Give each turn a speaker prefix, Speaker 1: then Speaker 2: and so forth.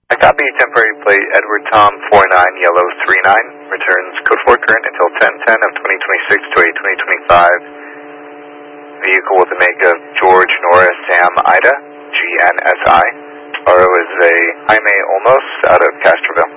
Speaker 1: I copy temporary plate Edward Tom 49 Yellow 39. Returns code 4 current until 10/10 of 2026 to 8/2025. Vehicle with a make of George Nora Sam Ida, GNSI. RO is a Jaime Olmos out of Castroville.